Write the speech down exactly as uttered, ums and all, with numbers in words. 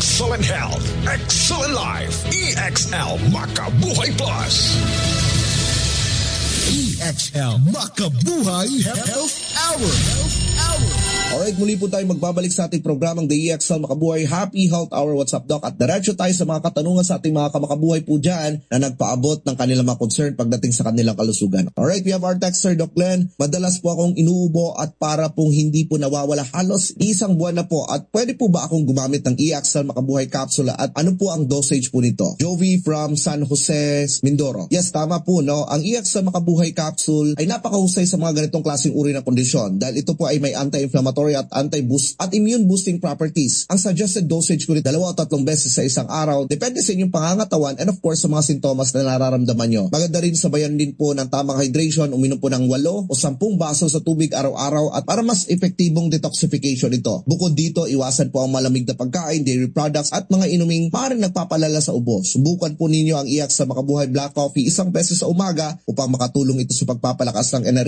Excellent health, excellent life. E X L Makabuhay Plus. E X L Makabuhay Health Hour. Health Hour. Alright, muli po tayo magbabalik sa ating programang The E X L Makabuhay Happy Health Hour. What's up, Doc? At diretso tayo sa mga katanungan sa ating mga kamakabuhay po dyan na nagpaabot ng kanilang mga concern pagdating sa kanilang kalusugan. Alright, we have our texter, Doc Glenn. Madalas po akong inuubo at para pong hindi po nawawala halos isang buwan na po. At pwede po ba akong gumamit ng E X L Makabuhay Capsule at ano po ang dosage po nito? Jovi from San Jose, Mindoro. Yes, tama po, no? Ang E X L Makabuhay Capsule ay napakahusay sa mga ganitong klaseng uri ng kondisyon dahil ito po ay may anti-inflammatory at anti-boost at immune boosting properties. Ang suggested dosage ko rin dalawa o tatlong beses sa isang araw depende sa inyong pangangatawan and of course sa mga sintomas na nararamdaman nyo. Maganda rin sabayan din po ng tamang hydration, uminom po ng walo o sampung baso sa tubig araw-araw at para mas epektibong detoxification ito. Bukod dito, iwasan po ang malamig na pagkain, dairy products at mga inuming maaaring nagpapalala sa ubo. Subukan po ninyo ang E X L Makabuhay Black Coffee isang beses sa umaga upang makatulong ito sa pagpapalakas ng enerhiya